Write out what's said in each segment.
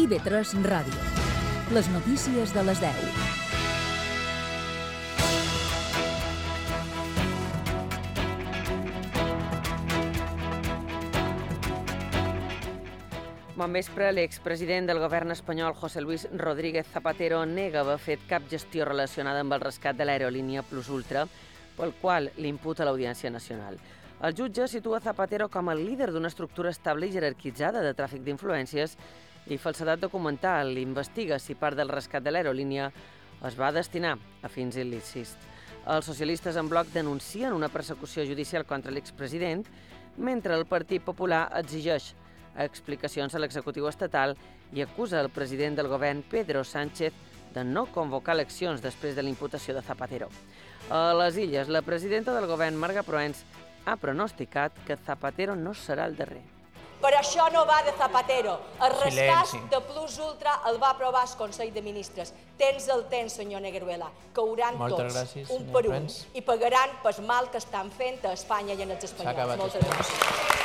IB3 Ràdio. Les notícies de les 10. Bon vespre, l'expresident del govern espanyol, José Luis Rodríguez Zapatero, nega haver fet cap gestió relacionada amb el rescat de l'aerolínia Plus Ultra, pel qual l'imputa l'Audiència Nacional. El jutge situa Zapatero com el líder d'una estructura estable i jerarquitzada de tràfic d'influències i falsedat documental. Investiga si part del rescat de l'aerolínia es va destinar a fins il·lícits. Els socialistes en bloc denuncien una persecució judicial contra l'expresident, mentre el Partit Popular exigeix explicacions a l'executiu estatal i acusa el president del govern, Pedro Sánchez, de no convocar eleccions després de la imputació de Zapatero. A les Illes, la presidenta del govern, Marga Proens, ha pronosticat que Zapatero no serà el darrer. Però això no va de Zapatero. El rescat de Plus Ultra el va aprovar el Consell de Ministres. Tens el temps, senyor Negueruela. Cauran tots, un per un, i pagaran pel mal que estan fent a Espanya i en els espanyols. Moltes gràcies.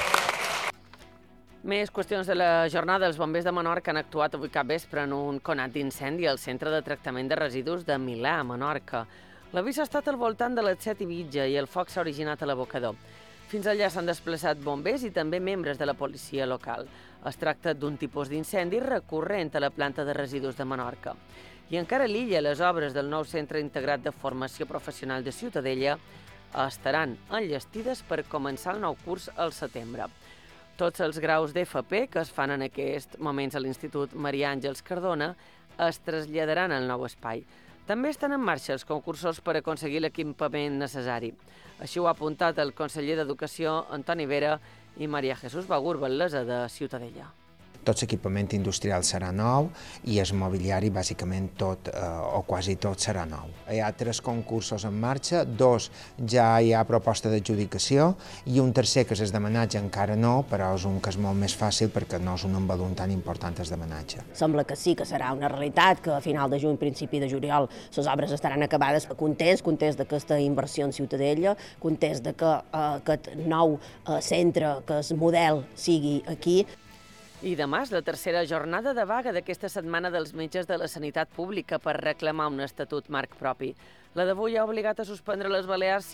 Més qüestions de la jornada. Els bombers de Menorca han actuat avui capvespre en un conat d'incendi al centre de tractament de residus de Milà, a Menorca. L'avís ha estat al voltant de les 7 i mitja i el foc s'ha originat a l'abocador. Fins allà s'han desplaçat bombers i també membres de la policia local. Es tracta d'un tipus d'incendi recurrent a la planta de residus de Menorca. I encara a l'illa, les obres del nou Centre Integrat de Formació Professional de Ciutadella estaran enllestides per començar el nou curs al setembre. Tots els graus d'FP que es fan en aquests moments a l'Institut Maria Àngels Cardona es traslladaran al nou espai. També estan en marxa els concursos per aconseguir l'equipament necessari. Així ho ha apuntat el conseller d'Educació, Antoni Vera, i Maria Jesús Bagur, batllessa de Ciutadella. Tot l'equipament industrial serà nou i el mobiliari, bàsicament tot o quasi tot, serà nou. Hi ha 3 concursos en marxa, 2 ja hi ha proposta d'adjudicació i un tercer, que és d'homenatge, encara no, però és un que és molt més fàcil perquè no és un volum tan important el d'homenatge. Sembla que sí, que serà una realitat, que a final de juny, principi de juliol, les obres estaran acabades. Contents d'aquesta inversió en Ciutadella, contents que aquest nou centre, que el model sigui aquí. I demà és la tercera jornada de vaga d'aquesta setmana dels metges de la sanitat pública per reclamar un estatut marc propi. La d'avui ha obligat a suspendre a les Balears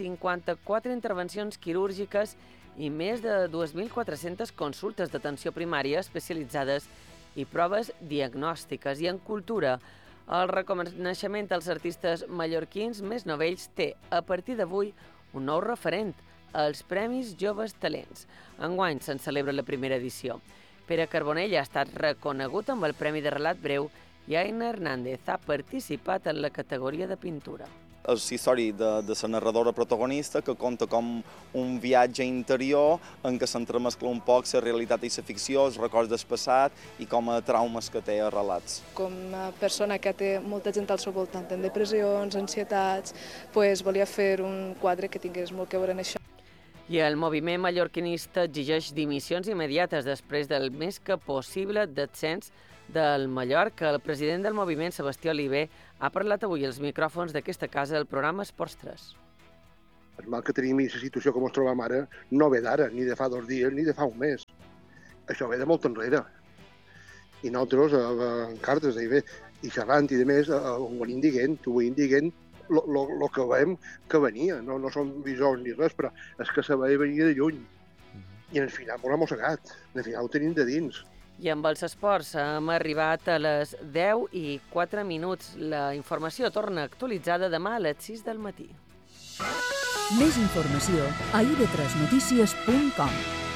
54 intervencions quirúrgiques i més de 2.400 consultes d'atenció primària especialitzades i proves diagnòstiques. I en cultura, el reconeixement als artistes mallorquins més novells té, a partir d'avui, un nou referent, els Premis Joves Talents. Enguany se'n celebra la primera edició. Pere Carbonell ha estat reconegut amb el Premi de Relat Breu i Aina Hernández ha participat en la categoria de pintura. És la història de la narradora protagonista que conta com un viatge interior en què s'entremescla un poc la realitat i la ficció, els records del passat i com a traumes que té arrelats. Com a persona que té molta gent al seu voltant, en depressions, ansietats, volia fer un quadre que tingués molt a veure amb això. I el moviment mallorquinista exigeix dimissions immediates després del més que possible descens del Mallorca. El president del moviment, Sebastià Oliver, ha parlat avui als micròfons d'aquesta casa del programa Esports 3. El mal que tenim i la situació com ens trobem ara no ve d'ara, ni de fa 2 dies, ni de fa un mes. Això ve de molt enrere. I nosaltres, en cartes, i xerrant i de més, ho venim dient, el que veiem que venia, no són visors ni res, però és que se veia venir de lluny. I al final m'ho hem mossegat, al final ho tenim de dins. I amb els esports hem arribat a les 10:04. La informació torna actualitzada demà a les 6 del matí. Més informació a ib3notícies.com.